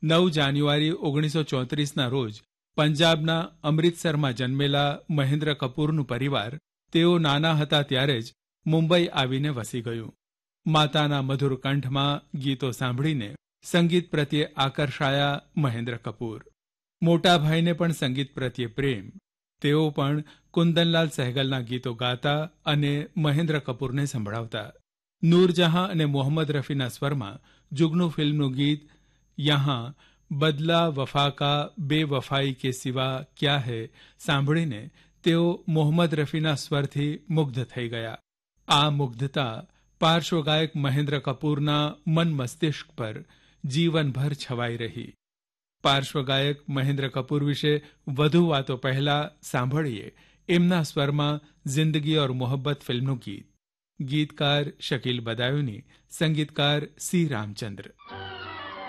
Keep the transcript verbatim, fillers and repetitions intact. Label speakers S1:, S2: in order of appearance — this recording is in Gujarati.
S1: નવ જાન્યુઆરી ઓગણીસો ચોત્રીસના રોજ પંજાબના અમૃતસરમાં જન્મેલા મહેન્દ્ર કપૂરનું પરિવાર તેઓ નાના હતા ત્યારે જ મુંબઈ આવીને વસી ગયું. માતાના મધુર કંઠમાં ગીતો સાંભળીને સંગીત પ્રત્યે આકર્ષાયા મહેન્દ્ર કપૂર. મોટા ભાઈને પણ સંગીત પ્રત્યે પ્રેમ. તેઓ પણ કુંદનલાલ સહેગલના ગીતો ગાતા અને મહેન્દ્ર કપૂરને સંભળાવતા. નૂરજહાં અને મોહમ્મદ રફીના સ્વરમાં જુગનુ ફિલ્મનું ગીત યહાં બદલા વફા કા બેવફાઈ કે સિવા ક્યા હૈ સાંભળીને તેઓ મોહમ્મદ રફીના સ્વરથી મુગ્ધ થઈ ગયા. આ મુગ્ધતા પાર્શ્વગાયક મહેન્દ્ર કપૂરના મન મસ્તિષ્ક પર જીવનભર છવાઈ રહી. પાર્શ્વગાયક મહેન્દ્ર કપૂર વિશે વધુ વાતો પહેલા સાંભળીએ એમના સ્વરમાં જિંદગી ઓર મોહબ્બત ફિલ્મનું ગીત. ગીતકાર શકીલ બદાયુની, સંગીતકાર સી રામચંદ્ર.